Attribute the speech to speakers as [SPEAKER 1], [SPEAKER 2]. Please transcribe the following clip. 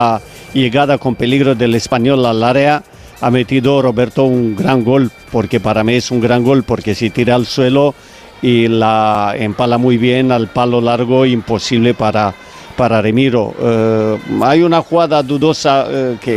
[SPEAKER 1] llegada con peligro del Español al área, ha metido Roberto un gran gol, porque para mí es un gran gol, porque se tira al suelo y la empala muy bien al palo largo, imposible para Remiro. Hay una jugada dudosa que